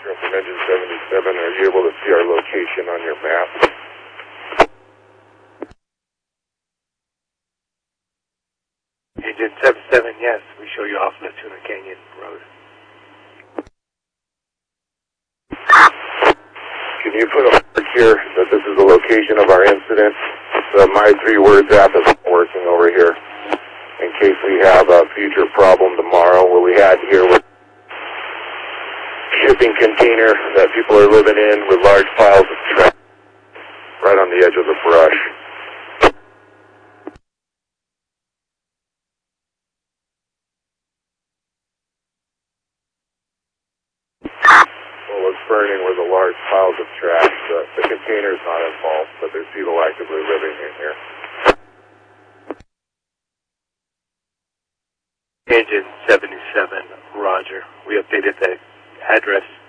from Engine 77, are you able to see our location on your map? Engine 77, yes. We show you off Latuna Canyon Road. Can you put a mark here that this is the location of our incident? The My 3 Words app is working over here in case we have a future problem tomorrow. What we had here was a shipping container that people are living in with large piles of trash right on the edge of the brush. Well, it's burning where the large piles of trash. The container's not involved, but there's people actively living in here. Engine 77, roger. We updated the address